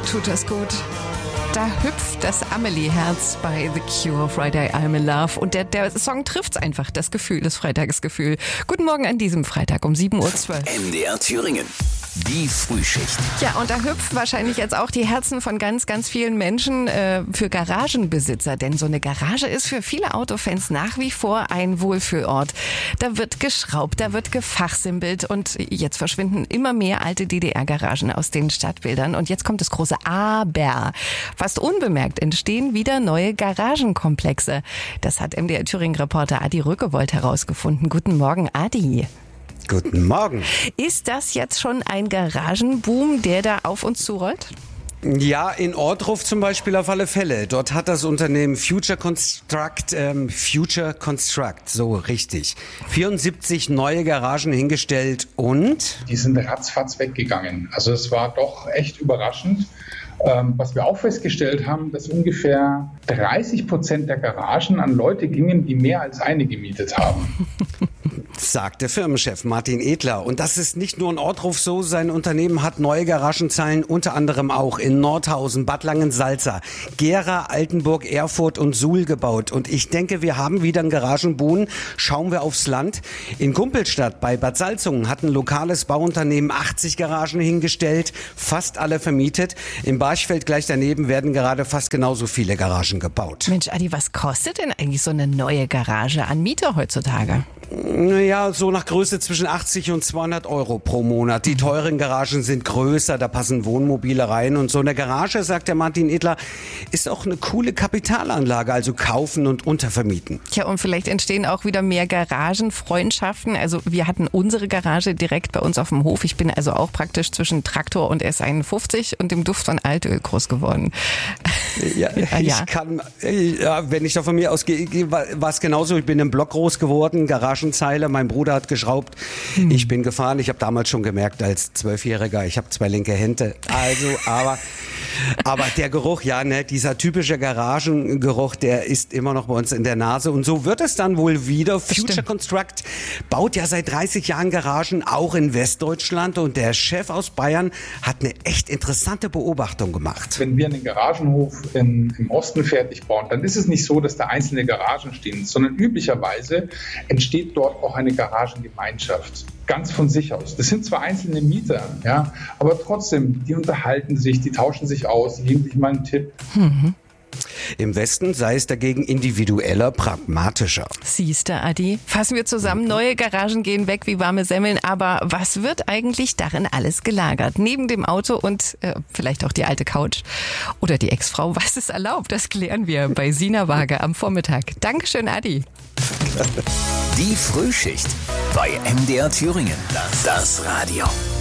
tut das gut. Da hüpft das Amelie-Herz bei The Cure, Friday I'm in Love. Und der Song trifft's einfach, das Gefühl, das Freitagesgefühl. Guten Morgen an diesem Freitag um 7:12 Uhr. MDR Thüringen. Die Frühschicht. Ja, und da hüpfen wahrscheinlich jetzt auch die Herzen von ganz, ganz vielen Menschen für Garagenbesitzer. Denn so eine Garage ist für viele Autofans nach wie vor ein Wohlfühlort. Da wird geschraubt, da wird gefachsimpelt und jetzt verschwinden immer mehr alte DDR-Garagen aus den Stadtbildern. Und jetzt kommt das große Aber. Fast unbemerkt entstehen wieder neue Garagenkomplexe. Das hat MDR Thüringen-Reporter Adi Rückewold herausgefunden. Guten Morgen, Adi. Guten Morgen. Ist das jetzt schon ein Garagenboom, der da auf uns zurollt? Ja, in Ohrdruf zum Beispiel auf alle Fälle. Dort hat das Unternehmen Future Construct, so richtig, 74 neue Garagen hingestellt und? Die sind ratzfatz weggegangen. Also es war doch echt überraschend. Was wir auch festgestellt haben, dass ungefähr 30% der Garagen an Leute gingen, die mehr als eine gemietet haben. Sagt der Firmenchef Martin Edler. Und das ist nicht nur in Ohrdruf so. Sein Unternehmen hat neue Garagenzeilen unter anderem auch in Nordhausen, Bad Langensalza, Gera, Altenburg, Erfurt und Suhl gebaut. Und ich denke, wir haben wieder einen Garagenboom. Schauen wir aufs Land. In Kumpelstadt bei Bad Salzungen hat ein lokales Bauunternehmen 80 Garagen hingestellt, fast alle vermietet. Im Barchfeld gleich daneben werden gerade fast genauso viele Garagen gebaut. Mensch, Adi, was kostet denn eigentlich so eine neue Garage an Miete heutzutage? Naja, so nach Größe zwischen 80 und 200 Euro pro Monat. Die teuren Garagen sind größer, da passen Wohnmobile rein. Und so eine Garage, sagt der Martin Edler, ist auch eine coole Kapitalanlage, also kaufen und untervermieten. Tja, und vielleicht entstehen auch wieder mehr Garagenfreundschaften. Also wir hatten unsere Garage direkt bei uns auf dem Hof. Ich bin also auch praktisch zwischen Traktor und S51 und dem Duft von Altöl groß geworden. Ja, ich kann, wenn ich da von mir ausgehe, war es genauso. Ich bin im Block groß geworden, Garagenzeile, mein Bruder hat geschraubt, ich bin gefahren. Ich habe damals schon gemerkt als 12-Jähriger, ich habe 2 linke Hände. Also, aber der Geruch, ja, ne, dieser typische Garagengeruch, der ist immer noch bei uns in der Nase. Und so wird es dann wohl wieder. Future Construct baut ja seit 30 Jahren Garagen, auch in Westdeutschland. Und der Chef aus Bayern hat eine echt interessante Beobachtung gemacht. Wenn wir einen Garagenhof im Osten fertig bauen, dann ist es nicht so, dass da einzelne Garagen stehen, sondern üblicherweise entsteht dort auch eine Garagengemeinschaft. Ganz von sich aus. Das sind zwar einzelne Mieter, ja, aber trotzdem, die unterhalten sich, die tauschen sich aus, die geben sich mal einen Tipp. Im Westen sei es dagegen individueller, pragmatischer. Siehste, Adi, fassen wir zusammen, neue Garagen gehen weg wie warme Semmeln, aber was wird eigentlich darin alles gelagert? Neben dem Auto und vielleicht auch die alte Couch oder die Ex-Frau, was ist erlaubt? Das klären wir bei Sina Waage am Vormittag. Dankeschön, Adi. Die Frühschicht bei MDR Thüringen. Das Radio.